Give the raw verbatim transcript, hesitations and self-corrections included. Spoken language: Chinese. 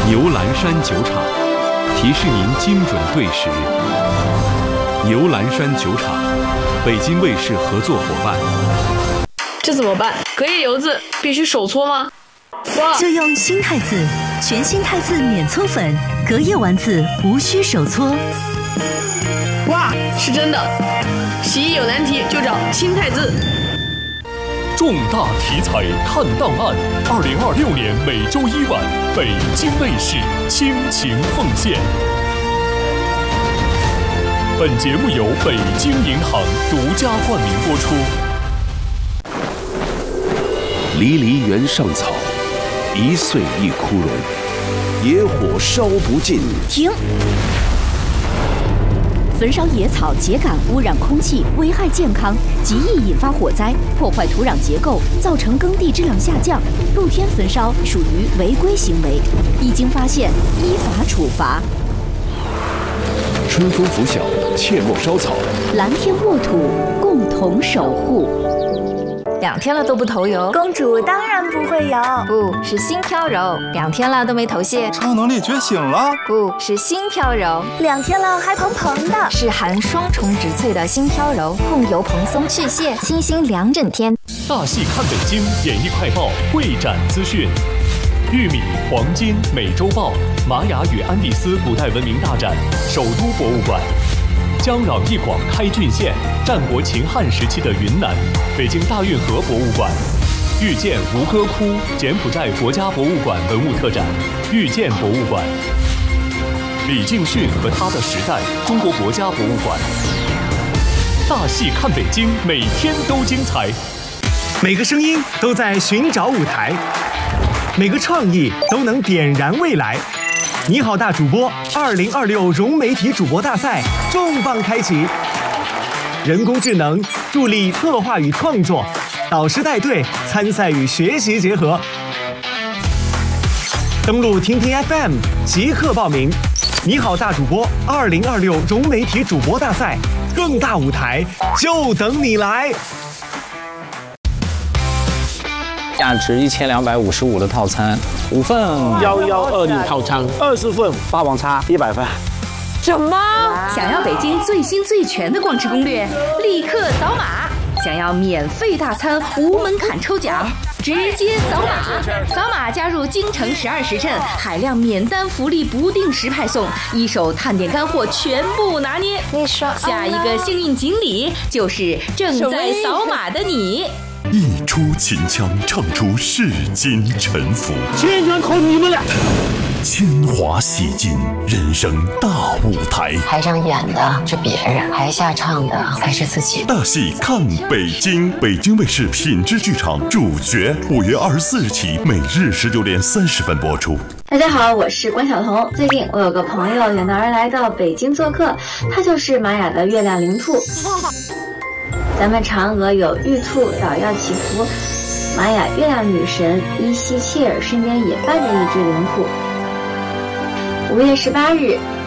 游蓝山酒厂提示您精准对时。游蓝山酒厂，北京卫视合作伙伴。 这怎么办？隔夜油渍必须手搓吗？哇！ 就用新汰渍，全新汰渍免搓粉，隔夜丸子无需手搓。 哇，是真的！洗衣有难题就找新汰渍。 重大题材看档案，二零二六年每周一晚，北京卫视倾情奉献。本节目由北京银行独家冠名播出。 离离原上草，一岁一枯荣。野火烧不尽。 停！焚烧野草秸秆污染空气，危害健康，极易引发火灾，破坏土壤结构，造成耕地质量下降。露天焚烧属于违规行为，一经发现依法处罚。 春风拂晓，切莫烧草。 蓝天沃土，共同守护。 两天了都不头油， 公主当然不会油， 不是心飘柔。两天了都没头屑， 超能力觉醒了， 不是心飘柔。 两天了还蓬蓬的， 是含双重植萃的心飘柔，控油蓬松去屑，清新两整天。 大戏看北京，演艺快报会展资讯。玉米、黄金、美洲豹、玛雅与安第斯古代文明大展，首都博物馆。江壤一广开郡县，战国秦汉时期的云南，北京大运河博物馆。遇见吴哥窟，柬埔寨国家博物馆文物特展，遇见博物馆。李敬训和他的时代，中国国家博物馆。大戏看北京，每天都精彩。 每个声音都在寻找舞台，每个创意都能点燃未来。你好，大主播二零二六融媒体主播大赛重磅开启，人工智能助力策划与创作，导师带队，参赛与学习结合。登录听听 F M 即刻报名。你好，大主播二零二六融媒体主播大赛，更大舞台就等你来。 价值一千两百五十五的套餐，五份幺幺二零套餐，二十份霸王餐一百份。 什么？想要北京最新最全的逛吃攻略，立刻扫码！想要免费大餐无门槛抽奖，直接扫码！扫码加入京城十二时辰，海量免单福利不定时派送，一手探店干货全部拿捏。 你说， 下一个幸运锦鲤就是正在扫码的你。 一出秦腔，唱出世间沉浮。 千人口你们俩， 铅华洗尽人生大舞台。 台上演的是别人，台下唱的才是自己。 大戏看北京，北京卫视品质剧场主角，五月二十四日起，每日十九点三十分播出。 大家好，我是关晓彤。最近我有个朋友远道而来到北京做客，他就是玛雅的月亮灵兔。咱们嫦娥有玉兔捣药祈福，玛雅月亮女神伊西切尔身边也伴着一只灵兔。五月十八日，